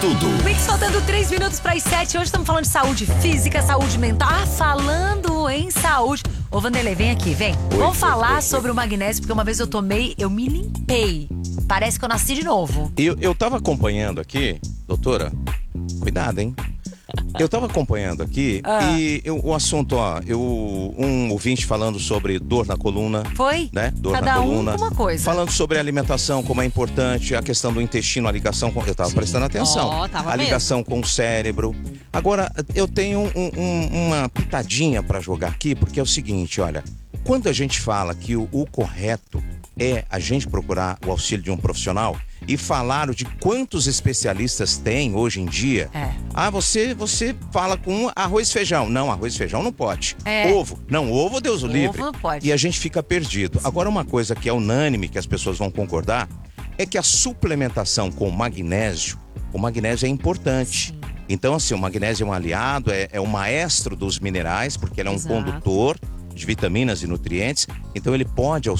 tudo. Mix faltando 3 minutos para as 7. Hoje estamos falando de saúde física, saúde mental. Falando em saúde. Ô, Vanderlei, vem aqui, vem. Vamos falar sobre o magnésio, porque uma vez eu tomei, eu me limpei. Parece que eu nasci de novo. Eu tava acompanhando aqui, doutora, cuidado, hein? Eu tava acompanhando aqui o assunto, um ouvinte falando sobre dor na coluna. Foi? Né? Dor Cada na coluna. um com uma coisa. Falando sobre a alimentação, como é importante, a questão do intestino, a ligação com... Eu tava prestando atenção. A ligação com o cérebro. Agora, eu tenho uma pitadinha pra jogar aqui, porque é o seguinte, olha. Quando a gente fala que o correto é a gente procurar o auxílio de um profissional e falar de quantos especialistas tem hoje em dia. Você fala com arroz e feijão. Não, arroz e feijão não pode. Ovo. Não, ovo Deus o livre. Ovo não pode. E a gente fica perdido. Agora, uma coisa que é unânime, que as pessoas vão concordar, é que a suplementação com magnésio, o magnésio é importante. Sim. Então, assim, o magnésio é um aliado, é o maestro dos minerais, porque ele é um condutor de vitaminas e nutrientes, então ele pode